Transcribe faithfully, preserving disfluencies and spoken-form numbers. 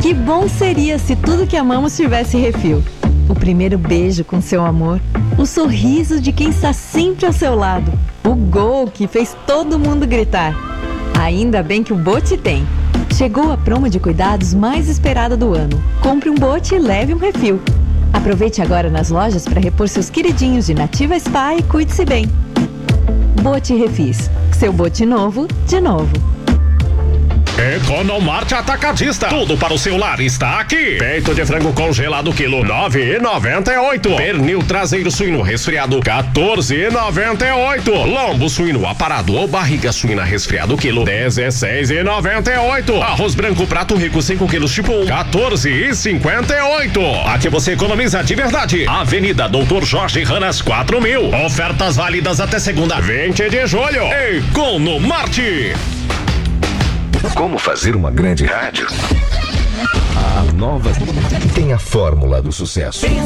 Que bom seria se tudo que amamos tivesse refil. O primeiro beijo com seu amor, o sorriso de quem está sempre ao seu lado, o gol que fez todo mundo gritar. Ainda bem que o Bote tem. Chegou a promo de cuidados mais esperada do ano. Compre um Bote e leve um refil. Aproveite agora nas lojas para repor seus queridinhos de Nativa Spa e cuide-se bem. Bote Refis. Seu Bote novo, de novo. Economarte Atacadista. Tudo para o seu lar está aqui. Peito de frango congelado quilo nove reais e noventa e oito centavos. Pernil traseiro suíno resfriado quatorze reais e noventa e oito centavos. Lombo suíno aparado ou barriga suína resfriado quilo dezesseis reais e noventa e oito centavos. Arroz branco prato rico cinco quilos tipo um quatorze reais e cinquenta e oito centavos. Aqui você economiza de verdade. Avenida Doutor Jorge Ranas quatro mil. Ofertas válidas até segunda vinte de julho. Economarte. Como fazer uma grande rádio? A Nova tem a fórmula do sucesso.